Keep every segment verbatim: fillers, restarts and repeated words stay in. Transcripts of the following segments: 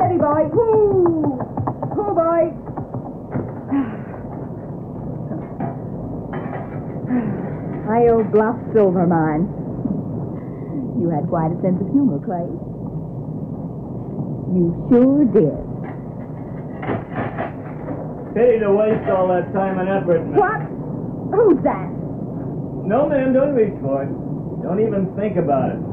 Steady, boy. Whoo! Whoo, boy. Io Bluff Silver Mine. You had quite a sense of humor, Clay. You sure did. Pity to waste all that time and effort, ma'am. What? Who's that? No, ma'am, don't reach for it. Don't even think about it.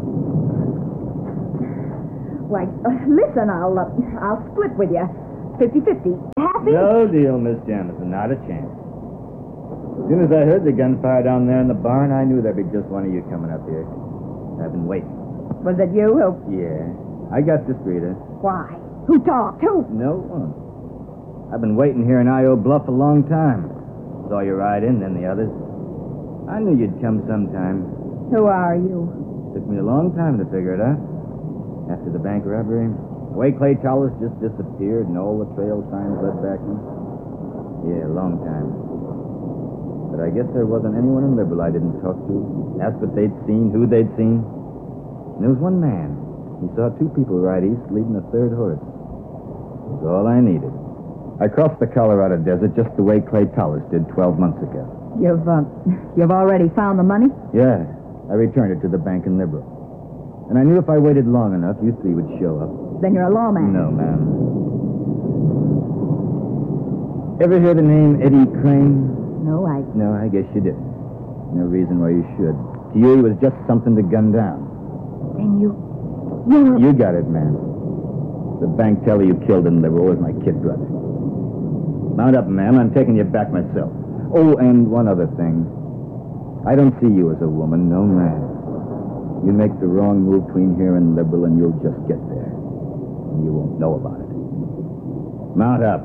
Why, uh, listen, I'll uh, I'll split with you. fifty-fifty. Happy? No deal, Miss Jamison. Not a chance. As soon as I heard the gunfire down there in the barn, I knew there'd be just one of you coming up here. I've been waiting. Was it you who... Yeah. I got this, Rita. Why? Who talked? Who? No one. I've been waiting here in Io Bluff a long time. Saw you ride in, then the others. I knew you'd come sometime. Who are you? Took me a long time to figure it out. After the bank robbery, the way Clay Towers just disappeared and all the trail signs led back in. Yeah, a long time. But I guess there wasn't anyone in Liberal I didn't talk to. Asked what they'd seen, who they'd seen. And there was one man. He saw two people ride east leading a third horse. It was all I needed. I crossed the Colorado Desert just the way Clay Towers did twelve months ago. You've, uh, you've already found the money? Yeah. I returned it to the bank in Liberal. And I knew if I waited long enough, you three would show up. Then you're a lawman. No, ma'am. Ever hear the name Eddie Crane? No, I... No, I guess you didn't. No reason why you should. To you, he was just something to gun down. Then you... You're... You got it, ma'am. The bank teller you killed in Liberal was my kid brother. Mount up, ma'am. I'm taking you back myself. Oh, and one other thing. I don't see you as a woman, no man. You make the wrong move between here and Liberal, and you'll just get there. And you won't know about it. Mount up.